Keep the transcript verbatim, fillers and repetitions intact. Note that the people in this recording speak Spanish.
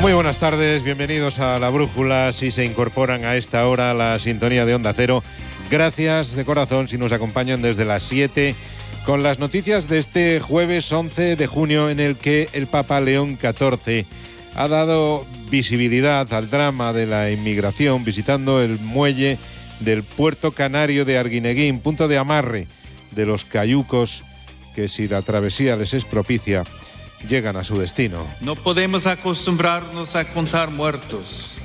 Muy buenas tardes, bienvenidos a La Brújula. Si se incorporan a esta hora a la sintonía de Onda Cero, gracias de corazón si nos acompañan desde las siete con las noticias de este jueves once de junio, en el que el Papa León catorce ha dado visibilidad al drama de la inmigración visitando el muelle del puerto canario de Arguineguín, punto de amarre de los cayucos que, si la travesía les es propicia, llegan a su destino. No podemos acostumbrarnos a contar muertos.